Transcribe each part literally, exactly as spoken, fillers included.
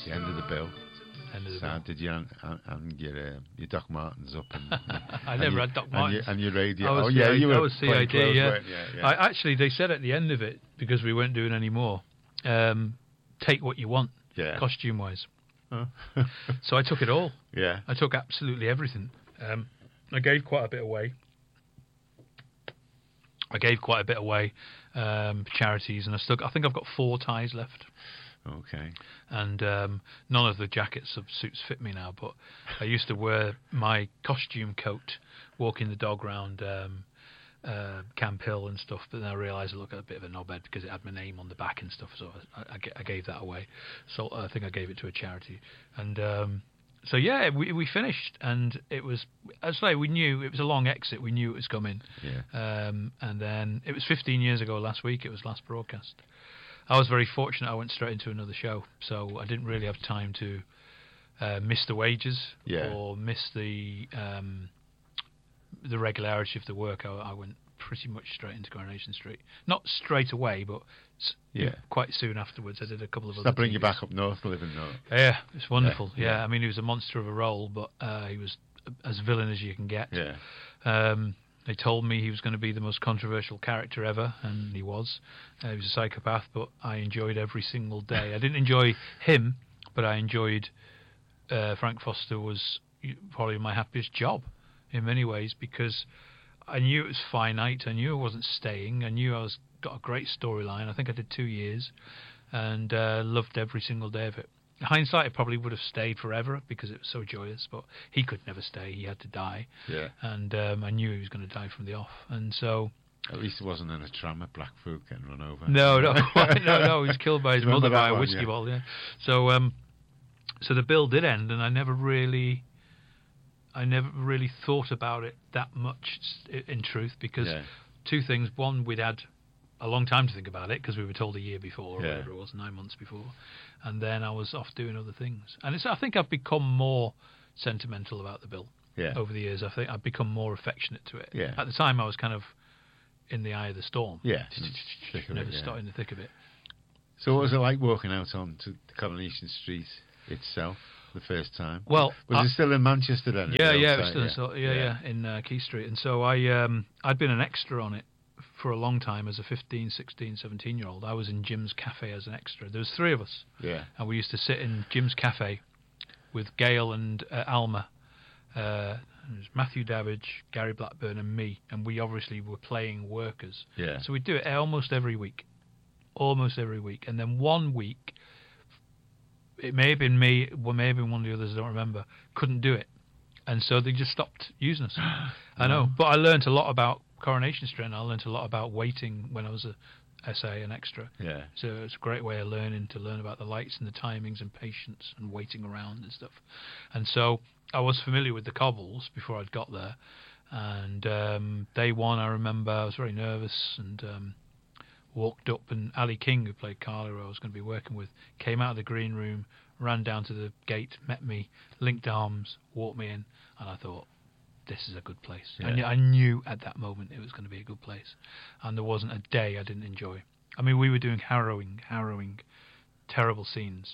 the end of the bill. End of the So bill. did you and, and, and your uh, your Doc Martens up and I and never your, had Doc and Martens. your, and your radio. I was Oh yeah, C I D, you were I was C I D, plain clothes, yeah. weren't you? Yeah. I, actually, they said at the end of it, because we weren't doing any more, um, take what you want, Yeah. costume-wise. Huh? So I took it all. Yeah. I took absolutely everything. Um, I gave quite a bit away. I gave quite a bit away, um, charities, and I stuck. I think I've got four ties left. Okay. And um, none of the jackets of suits fit me now, but I used to wear my costume coat walking the dog round um, uh, Camp Hill and stuff, but then I realised I looked a bit of a knobhead because it had my name on the back and stuff, so I, I, I gave that away. So I think I gave it to a charity. And um, so yeah, we we finished, and it was, as I say, we knew it was a long exit, we knew it was coming. Yeah. Um, and then it was fifteen years ago last week, it was last broadcast. I was very fortunate. I went straight into another show, so I didn't really have time to uh, miss the wages Yeah. or miss the um, the regularity of the work. I, I went pretty much straight into Coronation Street. Not straight away, but s- Yeah. quite soon afterwards. I did a couple of Does other that bring T you Vs. back up north, living north? Yeah, it's wonderful. Yeah, Yeah, yeah. I mean, he was a monster of a role, but uh, he was as villain as you can get. Yeah. Um, they told me he was going to be the most controversial character ever, and he was. Uh, he was a psychopath, but I enjoyed every single day. I didn't enjoy him, but I enjoyed uh, Frank Foster was probably my happiest job in many ways, because I knew it was finite. I knew I wasn't staying. I knew I was got a great storyline. I think I did two years, and uh, loved every single day of it. In hindsight, I probably would have stayed forever because it was so joyous, but he could never stay. He had to die. Yeah. And um, I knew he was going to die from the off. And so... At least it wasn't in a tram at Blackfoot getting run over. No, no, no, no. He was killed by his Remember mother by that a one, whiskey yeah. bottle, yeah. So, um, so the bill did end, and I never really... I never really thought about it that much, s- in truth, because Yeah. two things. One, we'd had a long time to think about it because we were told a year before, or Yeah. whatever it was, nine months before, and then I was off doing other things. And it's, I think I've become more sentimental about the bill Yeah. over the years. I think I've become more affectionate to it. Yeah. At the time, I was kind of in the eye of the storm. Yeah. Thick of Never it, yeah. started in the thick of it. So what was it like walking out onto Coronation Street itself the first time? Well, was I- it still in Manchester then? Yeah, at the yeah, old it was site? still in, so, yeah, yeah, in uh, Key Street. And so I, um, I'd been an extra on it for a long time as a fifteen, sixteen, seventeen year old. I was in Jim's Cafe as an extra. There was three of us, Yeah. and we used to sit in Jim's Cafe with Gail and uh, Alma. Uh, it was Matthew Davidge, Gary Blackburn, and me, and we obviously were playing workers. Yeah. So we'd do it almost every week, almost every week, and then one week, it may have been me, well, may have been one of the others, I don't remember, couldn't do it, and so they just stopped using us. I know, but I learnt a lot about Coronation Street, and I learnt a lot about waiting when I was a S A and extra. Yeah. So it's a great way of learning, to learn about the lights and the timings and patience and waiting around and stuff. And so I was familiar with the cobbles before I'd got there. And um, day one, I remember I was very nervous and um, walked up, and Ali King, who played Carla, who I was going to be working with, came out of the green room, ran down to the gate, met me, linked arms, walked me in, and I thought, this is a good place. I, Yeah. knew, I knew at that moment it was going to be a good place, and there wasn't a day I didn't enjoy. I mean, we were doing harrowing, harrowing, terrible scenes,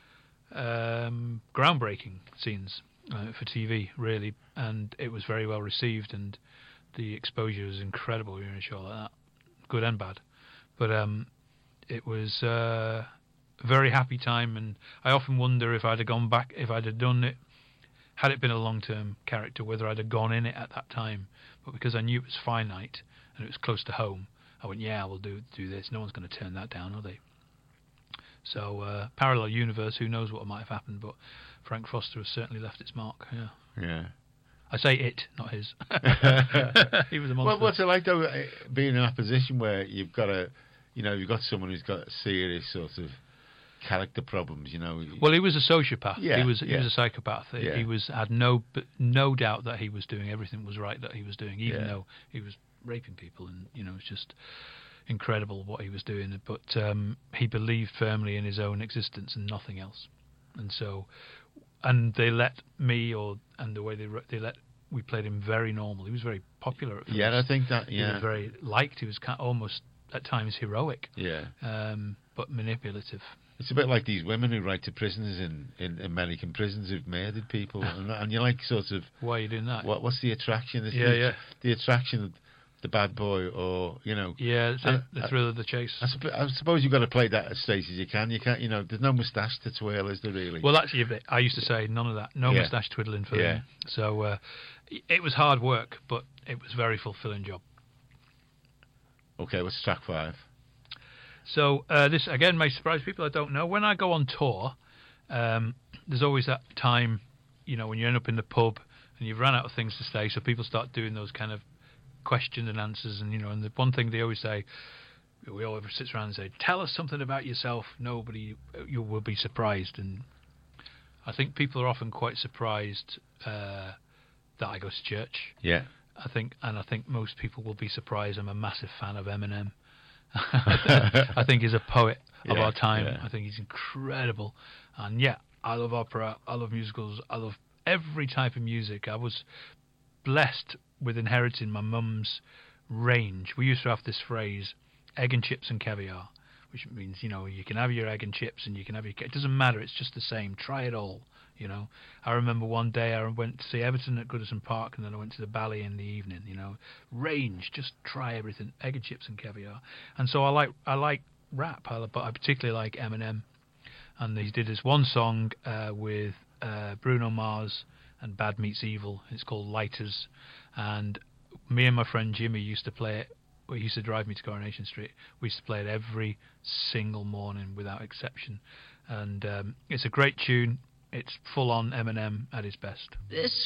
um, groundbreaking scenes uh, for T V, really, and it was very well received, and the exposure was incredible. We were in a show like that, good and bad, but um, it was uh, a very happy time, and I often wonder if I'd have gone back, if I'd have done it, had it been a long-term character, whether I'd have gone in it at that time. But because I knew it was finite and it was close to home, I went, yeah, we'll do do this. No one's going to turn that down, are they? So, uh, parallel universe, who knows what might have happened, but Frank Foster has certainly left its mark, yeah. Yeah. I say it, not his. He was a monster. Well, what's it like though, uh, being in that position where you've got a, you know, you've got someone who's got serious sort of character problems, you know? Well, he was a sociopath. Yeah, he was yeah. he was a psychopath. He- Yeah. He was had no b- no doubt that he was doing everything was right that he was doing, even Yeah. though he was raping people, and you know, it's just incredible what he was doing. But um, he believed firmly in his own existence and nothing else. And so, and they let me, or and the way they re- they let we played him very normal. He was very popular at first. Yeah, I think that, He yeah. was very liked. He was kind almost at times heroic, Yeah. um, but manipulative. It's a bit like these women who write to prisoners in, in American prisons who've murdered people, and, and you're like, sort of, why are you doing that? What what's the attraction? It's yeah, the, yeah. The attraction of the bad boy, or you know. Yeah, it's and, the thrill of the chase. I, supp- I suppose you've got to play that as straight as you can. You can't, you know. There's no moustache to twirl, is there really? Well, actually, I used to say none of that. No Yeah. moustache twiddling for Yeah. them. So uh, it was hard work, but it was a very fulfilling job. Okay, what's track five? So uh, this again may surprise people. I don't know. When I go on tour, um, there's always that time, you know, when you end up in the pub and you've run out of things to say, so people start doing those kind of question and answers, and you know, and the one thing they always say, we all sit around and say, "Tell us something about yourself." Nobody, you will be surprised, and I think people are often quite surprised uh, that I go to church. Yeah. I think, and I think most people will be surprised. I'm a massive fan of Eminem. I think he's a poet of Yeah, our time. yeah. I think he's incredible, and yeah, I love opera. I love musicals. I love every type of music. I was blessed with inheriting my mum's range. We used to have this phrase, egg and chips and caviar, which means, you know, you can have your egg and chips and you can have your... It doesn't matter, it's just the same. Try it all, you know. I remember one day I went to see Everton at Goodison Park, and then I went to the ballet in the evening, you know. Range, just try everything, egg and chips and caviar. And so I like I like rap, I, but I particularly like Eminem. And he did this one song uh, with uh, Bruno Mars and Bad Meets Evil. It's called Lighters, and me and my friend Jimmy used to play it. He used to drive me to Coronation Street. We used to play it every single morning without exception, and um, it's a great tune. It's full on Eminem at his best. This